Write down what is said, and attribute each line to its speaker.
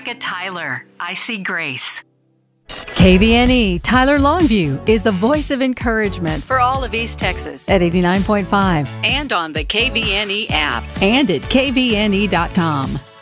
Speaker 1: like a Tyler, I see grace.
Speaker 2: KVNE Tyler Longview is the voice of encouragement
Speaker 3: for all of East Texas
Speaker 2: at 89.5
Speaker 3: and on the KVNE app
Speaker 2: and at kvne.com.